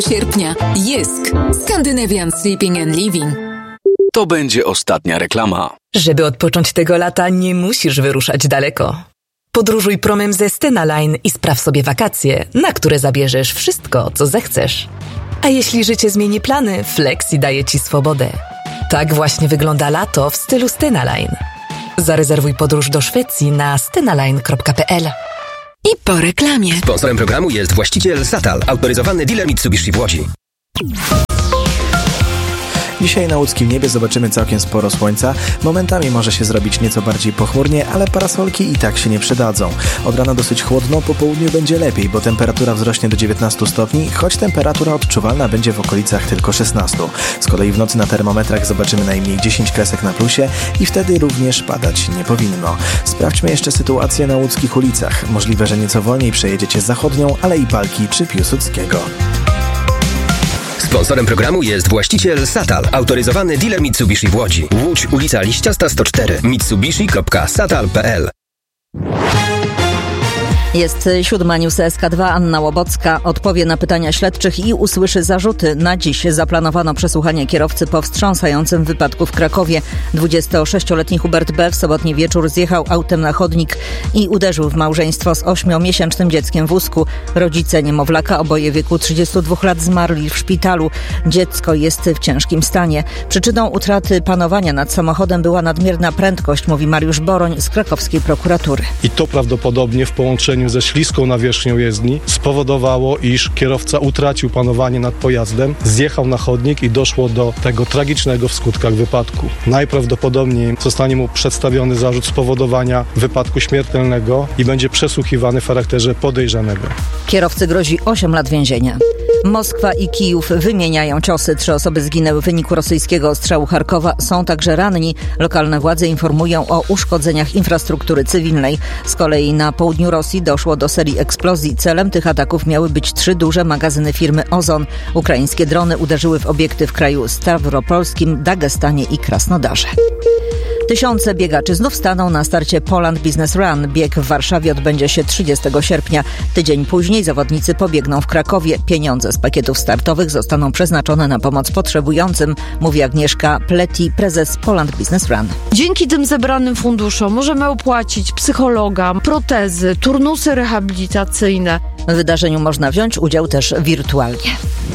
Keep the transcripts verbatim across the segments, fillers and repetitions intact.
sierpnia. Jysk. Scandinavian Sleeping and Living. To będzie ostatnia reklama. Żeby odpocząć tego lata, nie musisz wyruszać daleko. Podróżuj promem ze Stena Line i spraw sobie wakacje, na które zabierzesz wszystko, co zechcesz. A jeśli życie zmieni plany, Flexi daje Ci swobodę. Tak właśnie wygląda lato w stylu Stena Line. Zarezerwuj podróż do Szwecji na stenaline kropka p l. I po reklamie. Sponsorem programu jest właściciel Satal, autoryzowany dealer Mitsubishi w Łodzi. Dzisiaj na łódzkim niebie zobaczymy całkiem sporo słońca. Momentami może się zrobić nieco bardziej pochmurnie, ale parasolki i tak się nie przydadzą. Od rana dosyć chłodno, po południu będzie lepiej, bo temperatura wzrośnie do dziewiętnastu stopni, choć temperatura odczuwalna będzie w okolicach tylko szesnastu. Z kolei w nocy na termometrach zobaczymy najmniej dziesięć kresek na plusie i wtedy również padać nie powinno. Sprawdźmy jeszcze sytuację na łódzkich ulicach. Możliwe, że nieco wolniej przejedziecie zachodnią, ale i Palki czy Piłsudskiego. Sponsorem programu jest właściciel Satal, autoryzowany dealer Mitsubishi w Łodzi. Łódź, ulica Liściasta sto cztery, mitsubishi kropka satal kropka p l. Jest siódma, News S K dwa. Anna Łobocka odpowie na pytania śledczych i usłyszy zarzuty. Na dziś zaplanowano przesłuchanie kierowcy po wstrząsającym wypadku w Krakowie. dwudziestosześcioletni Hubert B. w sobotni wieczór zjechał autem na chodnik i uderzył w małżeństwo z ośmiomiesięcznym dzieckiem w wózku. Rodzice niemowlaka, oboje w wieku trzydziestu dwóch lat, zmarli w szpitalu. Dziecko jest w ciężkim stanie. Przyczyną utraty panowania nad samochodem była nadmierna prędkość, mówi Mariusz Boroń z krakowskiej prokuratury. I to prawdopodobnie w połączeniu ze śliską nawierzchnią jezdni spowodowało, iż kierowca utracił panowanie nad pojazdem, zjechał na chodnik i doszło do tego tragicznego w skutkach wypadku. Najprawdopodobniej zostanie mu przedstawiony zarzut spowodowania wypadku śmiertelnego i będzie przesłuchiwany w charakterze podejrzanego. Kierowcy grozi osiem lat więzienia. Moskwa i Kijów wymieniają ciosy. Trzy osoby zginęły w wyniku rosyjskiego ostrzału Charkowa. Są także ranni. Lokalne władze informują o uszkodzeniach infrastruktury cywilnej. Z kolei na południu Rosji doszło do serii eksplozji. Celem tych ataków miały być trzy duże magazyny firmy Ozon. Ukraińskie drony uderzyły w obiekty w kraju Stawropolskim, Dagestanie i Krasnodarze. Tysiące biegaczy znów staną na starcie Poland Business Run. Bieg w Warszawie odbędzie się trzydziestego sierpnia. Tydzień później zawodnicy pobiegną w Krakowie. Pieniądze z pakietów startowych zostaną przeznaczone na pomoc potrzebującym, mówi Agnieszka Pleti, prezes Poland Business Run. Dzięki tym zebranym funduszom możemy opłacić psychologa, protezy, turnusy rehabilitacyjne. W wydarzeniu można wziąć udział też wirtualnie.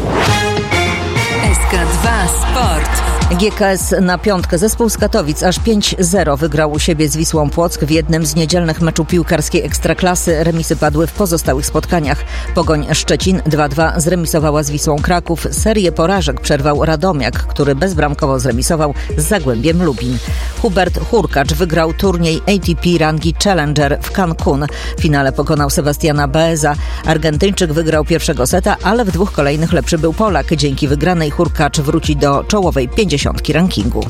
S K dwa Sport. G K S na piątkę. Zespół z Katowic aż pięć zero wygrał u siebie z Wisłą Płock w jednym z niedzielnych meczu piłkarskiej Ekstraklasy. Remisy padły w pozostałych spotkaniach. Pogoń Szczecin dwa dwa zremisowała z Wisłą Kraków. Serię porażek przerwał Radomiak, który bezbramkowo zremisował z Zagłębiem Lubin. Hubert Hurkacz wygrał turniej A T P rangi Challenger w Cancun. W finale pokonał Sebastiana Baeza. Argentyńczyk wygrał pierwszego seta, ale w dwóch kolejnych lepszy był Polak. Dzięki wygranej Hurkacz wróci do czołowej pięćdziesiątki rankingu.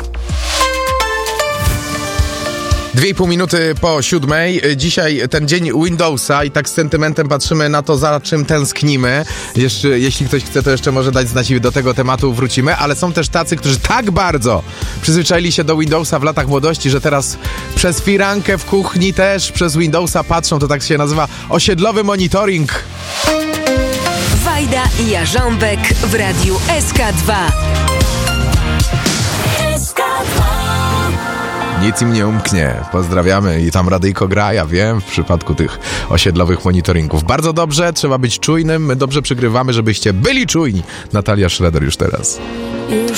Dwie i pół minuty po siódmej. Dzisiaj ten dzień Windowsa i tak z sentymentem patrzymy na to, za czym tęsknimy. Jeszcze, jeśli ktoś chce, to jeszcze może dać znać i do tego tematu wrócimy, ale są też tacy, którzy tak bardzo przyzwyczaili się do Windowsa w latach młodości, że teraz przez firankę w kuchni też przez Windowsa patrzą, to tak się nazywa osiedlowy monitoring. Wajda i Jarząbek w radiu S K dwa. Nic im nie umknie. Pozdrawiamy i tam radyjko gra, ja wiem, w przypadku tych osiedlowych monitoringów. Bardzo dobrze, trzeba być czujnym, my dobrze przygrywamy, żebyście byli czujni. Natalia Schroeder już teraz.